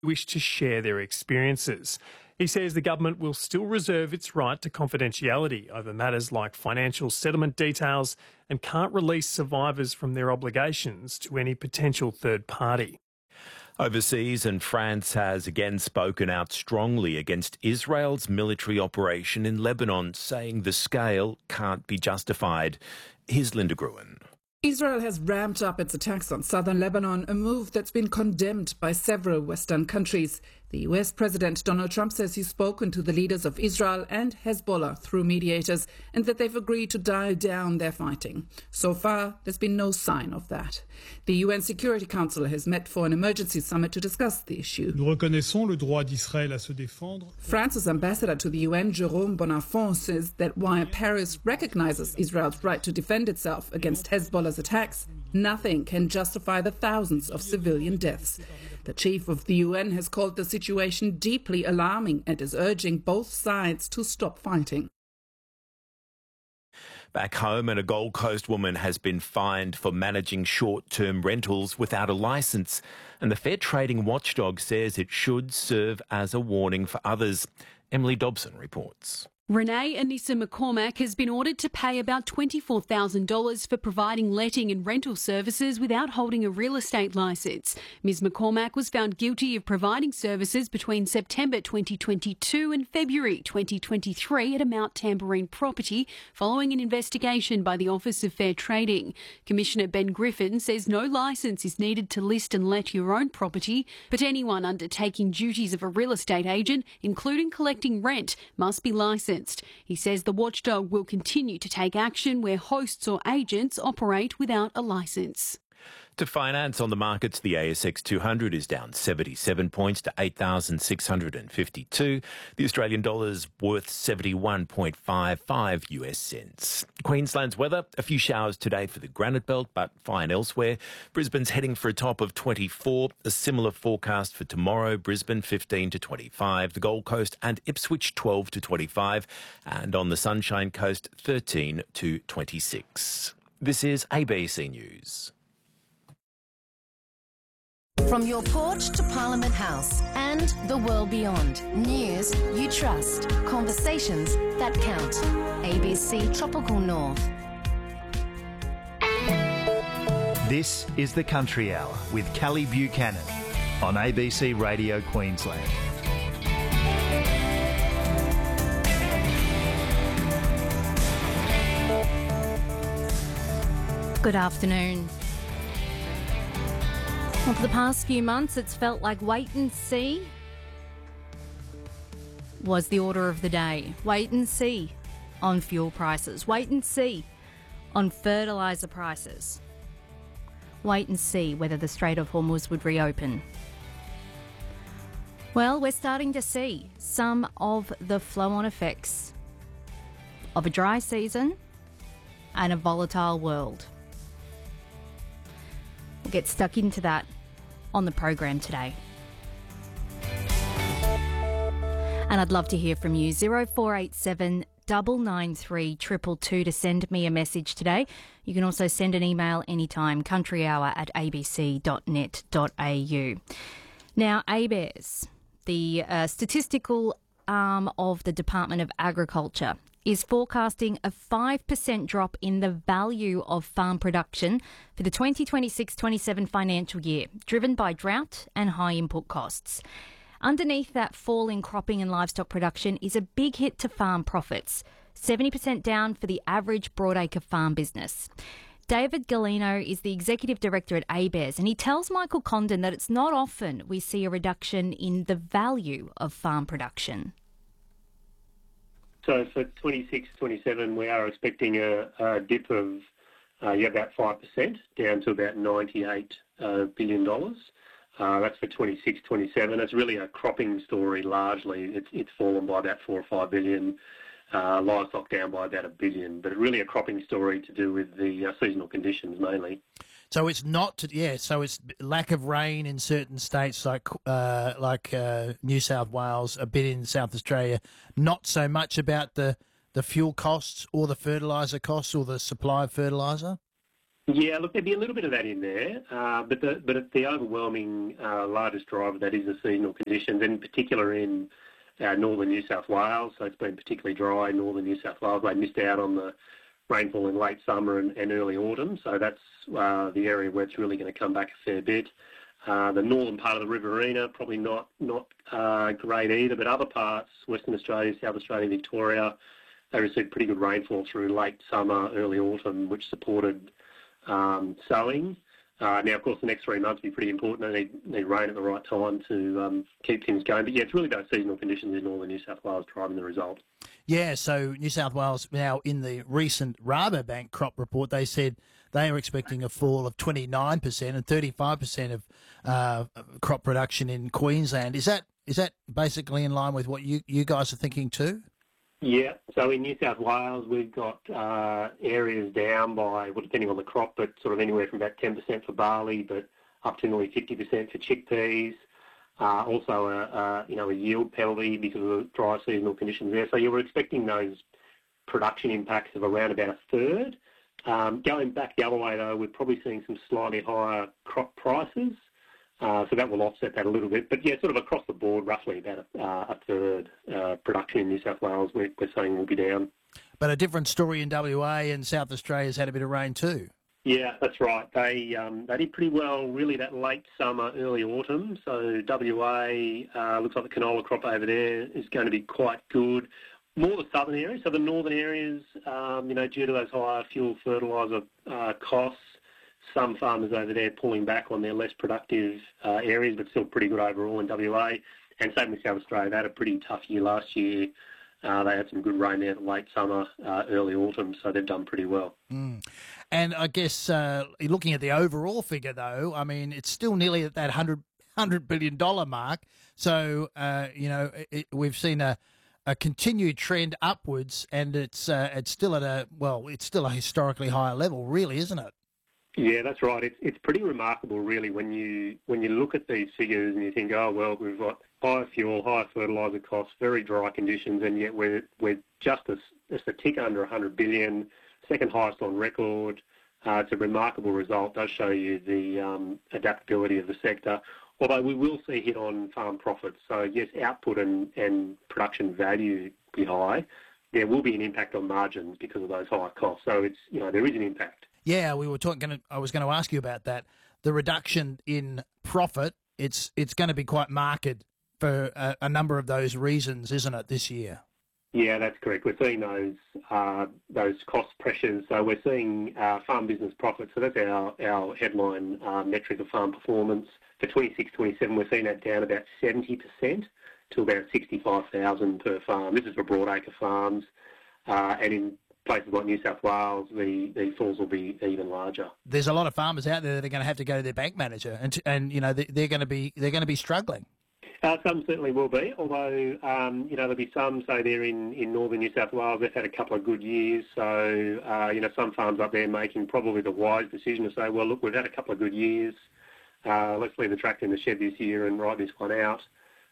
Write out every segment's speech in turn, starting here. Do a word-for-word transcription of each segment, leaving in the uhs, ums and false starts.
wish to share their experiences. He says the government will still reserve its right to confidentiality over matters like financial settlement details and can't release survivors from their obligations to any potential third party. Overseas, and France has again spoken out strongly against Israel's military operation in Lebanon, saying the scale can't be justified. Here's Linda Gruen. Israel has ramped up its attacks on southern Lebanon, a move that's been condemned by several Western countries. The U S President Donald Trump says he's spoken to the leaders of Israel and Hezbollah through mediators and that they've agreed to dial down their fighting. So far, there's been no sign of that. The U N Security Council has met for an emergency summit to discuss the issue. Nous reconnaissons le droit d'Israël à se défendre. France's ambassador to the U N, Jérôme Bonafont, says that while Paris recognizes Israel's right to defend itself against Hezbollah's attacks, nothing can justify the thousands of civilian deaths. The chief of the U N has called the situation deeply alarming and is urging both sides to stop fighting. Back home, and a Gold Coast woman has been fined for managing short-term rentals without a licence, and the Fair Trading Watchdog says it should serve as a warning for others. Emily Dobson reports. Renee Anissa McCormack has been ordered to pay about twenty-four thousand dollars for providing letting and rental services without holding a real estate licence. Miz McCormack was found guilty of providing services between September twenty twenty-two and February twenty twenty-three at a Mount Tamborine property following an investigation by the Office of Fair Trading. Commissioner Ben Griffin says no licence is needed to list and let your own property, but anyone undertaking duties of a real estate agent, including collecting rent, must be licensed. He says the watchdog will continue to take action where hosts or agents operate without a licence. To finance on the markets, the A S X two hundred is down seventy-seven points to eight thousand six hundred fifty-two. The Australian dollar is worth seventy-one point five five U S cents. Queensland's weather, a few showers today for the Granite Belt, but fine elsewhere. Brisbane's heading for a top of twenty-four. A similar forecast for tomorrow. Brisbane fifteen to twenty-five. The Gold Coast and Ipswich twelve to twenty-five. And on the Sunshine Coast thirteen to twenty-six. This is A B C News. From your porch to Parliament House and the world beyond. News you trust. Conversations that count. A B C Tropical North. This is the Country Hour with Kelly Buchanan on A B C Radio Queensland. Good afternoon. Well, for the past few months, it's felt like wait and see was the order of the day. Wait and see on fuel prices. Wait and see on fertiliser prices. Wait and see whether the Strait of Hormuz would reopen. Well, we're starting to see some of the flow-on effects of a dry season and a volatile world. We'll get stuck into that on the program today. And I'd love to hear from you. zero four eight seven nine nine three two two two to send me a message today. You can also send an email anytime, countryhour at a b c dot net dot a u. Now, ABARES, the uh, statistical arm of the Department of Agriculture, is forecasting a five percent drop in the value of farm production for the twenty twenty-six twenty-seven financial year, driven by drought and high input costs. Underneath that fall in cropping and livestock production is a big hit to farm profits, seventy percent down for the average broadacre farm business. David Galino is the Executive Director at ABARES, and he tells Michael Condon that it's not often we see a reduction in the value of farm production. So for twenty-six twenty-seven, we are expecting a, a dip of uh, yeah, about five percent, down to about ninety-eight uh, billion dollars. Uh, that's for twenty-six twenty-seven. It's really a cropping story largely. It's, it's fallen by about four or five billion, uh, livestock down by about a billion, but really a cropping story to do with the uh, seasonal conditions mainly. So it's not, to, yeah. So it's lack of rain in certain states like uh, like uh, New South Wales, a bit in South Australia. Not so much about the, the fuel costs or the fertiliser costs or the supply of fertiliser. Yeah, look, there'd be a little bit of that in there, uh, but the but the overwhelming uh, largest driver that is the seasonal conditions, and in particular in uh, northern New South Wales. So it's been particularly dry in northern New South Wales. They missed out on the rainfall in late summer and, and early autumn, so that's uh, the area where it's really going to come back a fair bit. Uh, the northern part of the Riverina, probably not not uh, great either, but other parts, Western Australia, South Australia, Victoria, they received pretty good rainfall through late summer, early autumn, which supported um, sowing. Uh, now, of course, the next three months will be pretty important. They need, need rain at the right time to um, keep things going. But, yeah, it's really those seasonal conditions in northern New South Wales driving the result. Yeah, so New South Wales now in the recent Rabobank crop report, they said they are expecting a fall of twenty-nine percent and thirty-five percent of uh, crop production in Queensland. Is that is that basically in line with what you, you guys are thinking too? Yeah, so in New South Wales, we've got uh, areas down by, well, depending on the crop, but sort of anywhere from about ten percent for barley, but up to nearly fifty percent for chickpeas. Uh, also, a, a, you know, a yield penalty because of the dry seasonal conditions there. So you were expecting those production impacts of around about a third. Um, going back the other way, though, we're probably seeing some slightly higher crop prices. Uh, so that will offset that a little bit. But, yeah, sort of across the board, roughly about a, uh, a third uh, production in New South Wales we're, we're saying will be down. But a different story in W A, and South Australia's had a bit of rain too. Yeah, that's right. They um, they did pretty well, really, that late summer, early autumn. So W A, uh, looks like the canola crop over there is going to be quite good. More the southern areas. So the northern areas, um, you know, due to those higher fuel fertiliser uh, costs, some farmers over there pulling back on their less productive uh, areas, but still pretty good overall in W A. And same with South Australia. They had a pretty tough year last year. Uh, they had some good rain there late summer, uh, early autumn, so they've done pretty well. Mm. And I guess uh, looking at the overall figure, though, I mean, it's still nearly at that one hundred, one hundred billion dollars mark. So, uh, you know, it, we've seen a, a continued trend upwards, and it's uh, it's still at a, well, it's still a historically higher level, really, isn't it? Yeah, that's right. It's it's pretty remarkable, really, when you when you look at these figures and you think, oh well, we've got higher fuel, higher fertiliser costs, very dry conditions, and yet we're we're just a, just a tick under one hundred billion, second highest on record. Uh, it's a remarkable result. It does show you the um, adaptability of the sector. Although we will see a hit on farm profits. So yes, output and, and production value will be high. There will be an impact on margins because of those higher costs. So it's you know there is an impact. Yeah, we were talking. I was going to ask you about that. The reduction in profit, it's it's going to be quite marked for a, a number of those reasons, isn't it, this year? Yeah, that's correct. We're seeing those uh, those cost pressures. So we're seeing uh, farm business profits. So that's our our headline uh, metric of farm performance for twenty-six twenty-seven. We're seeing that down about seventy percent to about sixty-five thousand per farm. This is for broadacre farms, uh, and in places like New South Wales, the, the falls will be even larger. There's a lot of farmers out there that are going to have to go to their bank manager, and and you know they, they're going to be they're going to be struggling. Uh, some certainly will be, although um, you know there'll be some. Say there in, in northern New South Wales, they've had a couple of good years. So uh, you know some farms up there making probably the wise decision to say, well, look, we've had a couple of good years. Uh, let's leave the tractor in the shed this year and ride this one out.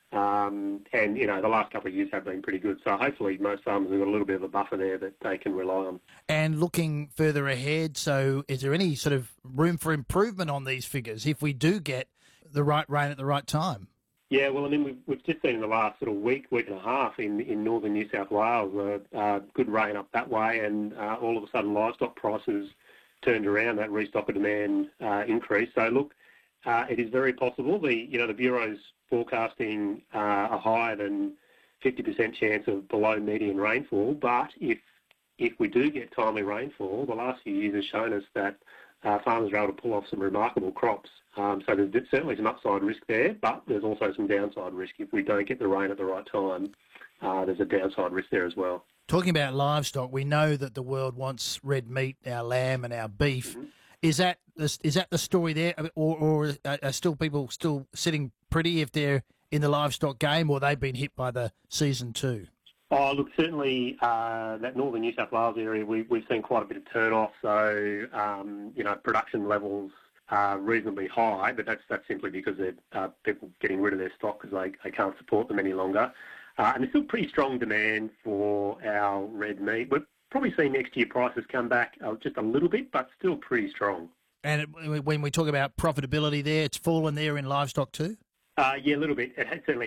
Um, and, you know, the last couple of years have been pretty good. So hopefully most farmers have got a little bit of a buffer there that they can rely on. And looking further ahead, so is there any sort of room for improvement on these figures if we do get the right rain at the right time? Yeah, well, I mean, we've, we've just seen in the last sort of week, week and a half in, in northern New South Wales, uh, uh, good rain up that way, and uh, all of a sudden livestock prices turned around, that restocker demand uh, increased. So, look, uh, it is very possible. The, you know, the Bureau's forecasting uh, a higher than fifty percent chance of below median rainfall, but if if we do get timely rainfall, the last few years has shown us that uh, farmers are able to pull off some remarkable crops. Um, so there's certainly some upside risk there, but there's also some downside risk. If we don't get the rain at the right time, uh, there's a downside risk there as well. Talking about livestock, we know that the world wants red meat, our lamb and our beef. Mm-hmm. Is that the, is that the story there, or, or are still people still sitting pretty if they're in the livestock game, or they've been hit by the season too? Oh, look, certainly uh, that northern New South Wales area, we, we've seen quite a bit of turn-off. So, um, you know, production levels are reasonably high, but that's that's simply because they're uh, people getting rid of their stock because they, they can't support them any longer. Uh, and there's still pretty strong demand for our red meat. We're probably see next year prices come back uh, just a little bit, but still pretty strong. And it, when we talk about profitability there, it's fallen there in livestock too? Uh, yeah, a little bit. It certainly